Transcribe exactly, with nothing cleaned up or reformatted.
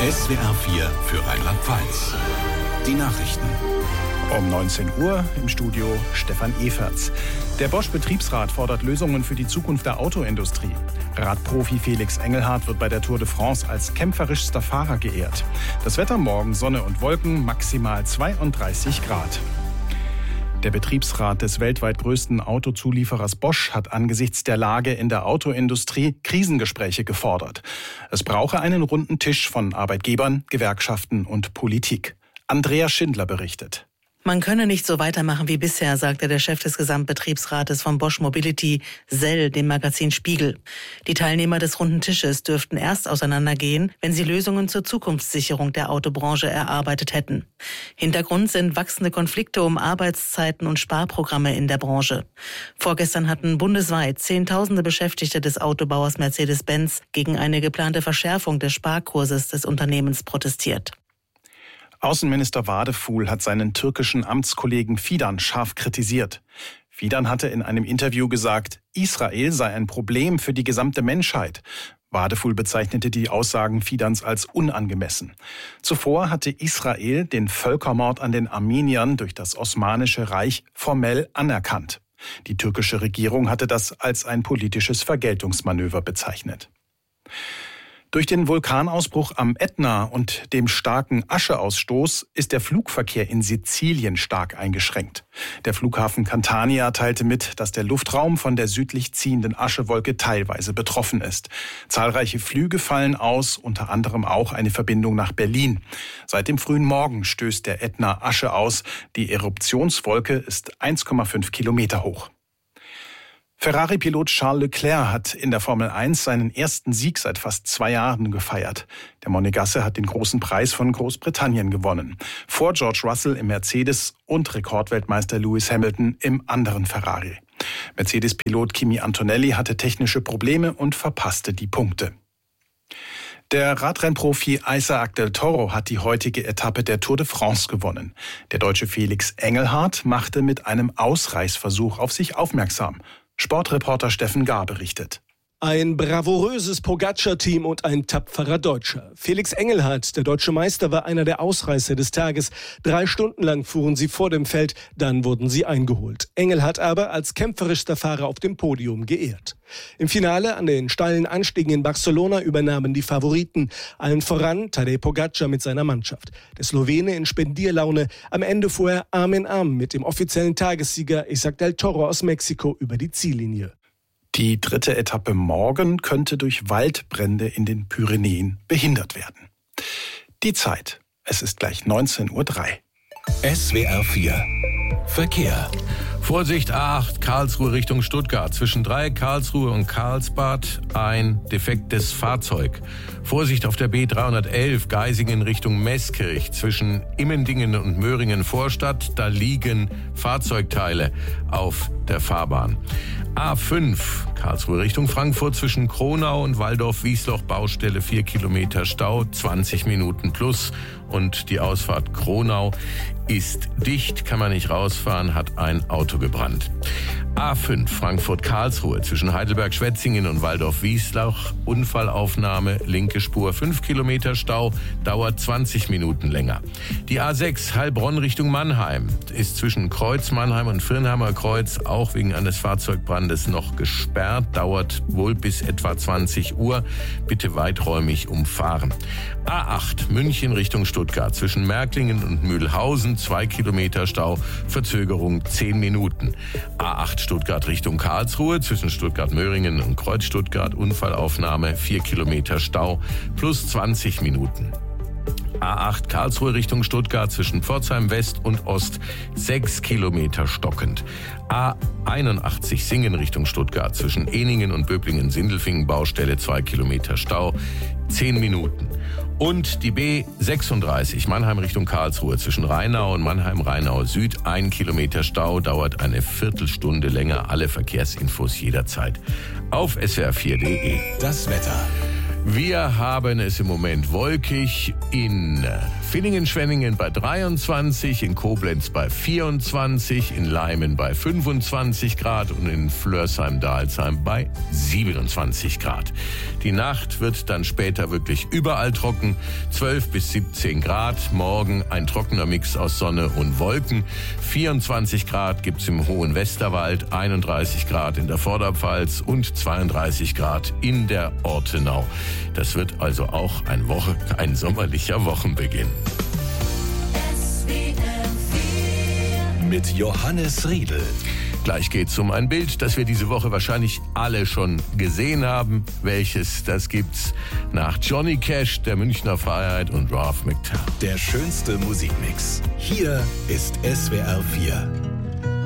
S W R vier für Rheinland-Pfalz. Die Nachrichten. Um neunzehn Uhr im Studio Stefan Eferts. Der Bosch-Betriebsrat fordert Lösungen für die Zukunft der Autoindustrie. Radprofi Felix Engelhardt wird bei der Tour de France als kämpferischster Fahrer geehrt. Das Wetter morgen Sonne und Wolken, maximal zweiunddreißig Grad. Der Betriebsrat des weltweit größten Autozulieferers Bosch hat angesichts der Lage in der Autoindustrie Krisengespräche gefordert. Es brauche einen runden Tisch von Arbeitgebern, Gewerkschaften und Politik. Andrea Schindler berichtet. Man könne nicht so weitermachen wie bisher, sagte der Chef des Gesamtbetriebsrates von Bosch Mobility, Sell, dem Magazin Spiegel. Die Teilnehmer des runden Tisches dürften erst auseinandergehen, wenn sie Lösungen zur Zukunftssicherung der Autobranche erarbeitet hätten. Hintergrund sind wachsende Konflikte um Arbeitszeiten und Sparprogramme in der Branche. Vorgestern hatten bundesweit Zehntausende Beschäftigte des Autobauers Mercedes-Benz gegen eine geplante Verschärfung des Sparkurses des Unternehmens protestiert. Außenminister Wadefuhl hat seinen türkischen Amtskollegen Fidan scharf kritisiert. Fidan hatte in einem Interview gesagt, Israel sei ein Problem für die gesamte Menschheit. Wadefuhl bezeichnete die Aussagen Fidans als unangemessen. Zuvor hatte Israel den Völkermord an den Armeniern durch das Osmanische Reich formell anerkannt. Die türkische Regierung hatte das als ein politisches Vergeltungsmanöver bezeichnet. Durch den Vulkanausbruch am Ätna und dem starken Ascheausstoß ist der Flugverkehr in Sizilien stark eingeschränkt. Der Flughafen Catania teilte mit, dass der Luftraum von der südlich ziehenden Aschewolke teilweise betroffen ist. Zahlreiche Flüge fallen aus, unter anderem auch eine Verbindung nach Berlin. Seit dem frühen Morgen stößt der Ätna Asche aus. Die Eruptionswolke ist eins Komma fünf Kilometer hoch. Ferrari-Pilot Charles Leclerc hat in der Formel eins seinen ersten Sieg seit fast zwei Jahren gefeiert. Der Monegasse hat den großen Preis von Großbritannien gewonnen. Vor George Russell im Mercedes und Rekordweltmeister Lewis Hamilton im anderen Ferrari. Mercedes-Pilot Kimi Antonelli hatte technische Probleme und verpasste die Punkte. Der Radrennprofi Isaac del Toro hat die heutige Etappe der Tour de France gewonnen. Der Deutsche Felix Engelhardt machte mit einem Ausreißversuch auf sich aufmerksam. Sportreporter Steffen Gahr berichtet. Ein bravouröses Pogacar-Team und ein tapferer Deutscher. Felix Engelhardt, der deutsche Meister, war einer der Ausreißer des Tages. Drei Stunden lang fuhren sie vor dem Feld, dann wurden sie eingeholt. Engelhardt aber als kämpferischster Fahrer auf dem Podium geehrt. Im Finale an den steilen Anstiegen in Barcelona übernahmen die Favoriten. Allen voran Tadej Pogacar mit seiner Mannschaft. Der Slowene in Spendierlaune. Am Ende fuhr er Arm in Arm mit dem offiziellen Tagessieger Isaac del Toro aus Mexiko über die Ziellinie. Die dritte Etappe morgen könnte durch Waldbrände in den Pyrenäen behindert werden. Die Zeit. Es ist gleich neunzehn Uhr drei. S W R vier Verkehr. Vorsicht A acht, Karlsruhe Richtung Stuttgart. Zwischen Dreieck Karlsruhe und Karlsbad ein defektes Fahrzeug. Vorsicht auf der B dreihundertelf, Geisingen Richtung Meßkirch. Zwischen Immendingen und Möhringen Vorstadt, da liegen Fahrzeugteile auf der Fahrbahn. A fünf, Karlsruhe Richtung Frankfurt, zwischen Kronau und Waldorf-Wiesloch, Baustelle vier Kilometer Stau, zwanzig Minuten plus. Und die Ausfahrt Kronau ist dicht, kann man nicht rausfahren, hat ein Auto gebrannt. A fünf, Frankfurt-Karlsruhe, zwischen Heidelberg-Schwetzingen und Waldorf-Wiesloch, Unfallaufnahme, linke Spur, fünf Kilometer Stau, dauert zwanzig Minuten länger. Die A sechs, Heilbronn Richtung Mannheim, ist zwischen Kreuz Mannheim und Firnheimer Kreuz auch wegen eines Fahrzeugbrandes noch gesperrt, dauert wohl bis etwa zwanzig Uhr. Bitte weiträumig umfahren. A acht, München Richtung Stuttgart, zwischen Märklingen und Mühlhausen, zwei Kilometer Stau, Verzögerung zehn Minuten. A acht Stuttgart Richtung Karlsruhe, zwischen Stuttgart-Möhringen und Kreuz-Stuttgart, Unfallaufnahme, vier Kilometer Stau, plus zwanzig Minuten. A acht Karlsruhe Richtung Stuttgart, zwischen Pforzheim West und Ost, sechs Kilometer stockend. A einundachtzig Singen Richtung Stuttgart, zwischen Ehningen und Böblingen-Sindelfingen, Baustelle, zwei Kilometer Stau, zehn Minuten. Und die B sechsunddreißig Mannheim Richtung Karlsruhe, zwischen Rheinau und Mannheim-Rheinau Süd, ein Kilometer Stau, dauert eine Viertelstunde länger. Alle Verkehrsinfos jederzeit auf S W R vier punkt de. Das Wetter. Wir haben es im Moment wolkig in Villingen-Schwenningen bei dreiundzwanzig, in Koblenz bei vierundzwanzig, in Leimen bei fünfundzwanzig Grad und in Flörsheim-Dalsheim bei siebenundzwanzig Grad. Die Nacht wird dann später wirklich überall trocken, zwölf bis siebzehn Grad. Morgen ein trockener Mix aus Sonne und Wolken. vierundzwanzig Grad gibt's im Hohen Westerwald, einunddreißig Grad in der Vorderpfalz und zweiunddreißig Grad in der Ortenau. Das wird also auch ein, Woche, ein sommerlicher Wochenbeginn. Mit Johannes Riedl. Gleich geht's um ein Bild, das wir diese Woche wahrscheinlich alle schon gesehen haben. Welches, das gibt's nach Johnny Cash, der Münchner Freiheit und Ralph McTell. Der schönste Musikmix. Hier ist S W R vier.